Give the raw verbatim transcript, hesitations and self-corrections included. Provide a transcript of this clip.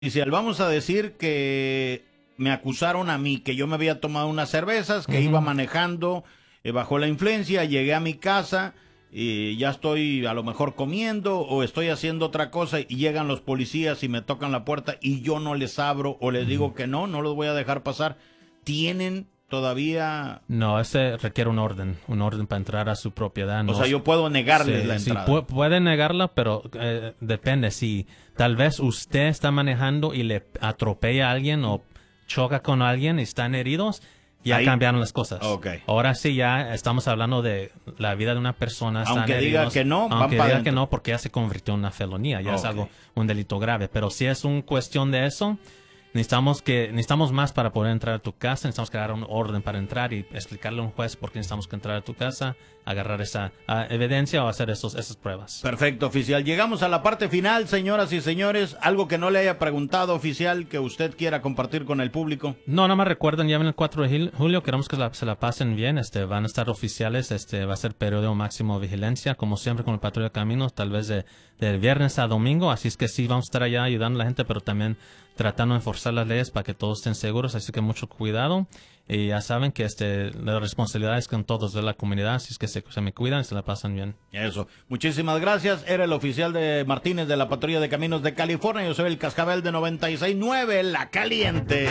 Oficial, vamos a decir que me acusaron a mí, que yo me había tomado unas cervezas, que uh-huh. iba manejando eh, bajo la influencia, llegué a mi casa, y ya estoy a lo mejor comiendo o estoy haciendo otra cosa y llegan los policías y me tocan la puerta y yo no les abro o les uh-huh. digo que no, no los voy a dejar pasar. ¿Tienen todavía...? No, ese requiere un orden, un orden para entrar a su propiedad. No, o sea, yo puedo negarles sí, la entrada. Sí, pu- puede negarla, pero eh, depende. Si tal vez usted está manejando y le atropella a alguien o choca con alguien y están heridos, ya Ahí. cambiaron las cosas. Okay. Ahora sí ya estamos hablando de la vida de una persona. Aunque están diga heridos, que no, aunque van diga pa que no, porque ya se convirtió en una felonía, ya okay. es algo, un delito grave. Pero si es una cuestión de eso, necesitamos que necesitamos más para poder entrar a tu casa. Necesitamos que dar un orden para entrar y explicarle a un juez por qué necesitamos que entrar a tu casa, agarrar esa uh, evidencia o hacer esos, esas pruebas. Perfecto, oficial. Llegamos a la parte final, señoras y señores. Algo que no le haya preguntado, oficial, que usted quiera compartir con el público. No, no me recuerden, ya ven el cuatro de julio, queremos que la, se la pasen bien. Este, van a estar oficiales, este, va a ser periodo máximo de vigilancia, como siempre con el patrulla de caminos, tal vez de, de viernes a domingo. Así es que sí, vamos a estar allá ayudando a la gente, pero también tratando de enforzar las leyes para que todos estén seguros, así que mucho cuidado. Y ya saben que este la responsabilidad es con todos de la comunidad, así es que se, se me cuidan y se la pasan bien. Eso. Muchísimas gracias. Era el oficial de Martínez de la Patrulla de Caminos de California. Yo soy el Cascabel de noventa y seis punto nueve, La Caliente.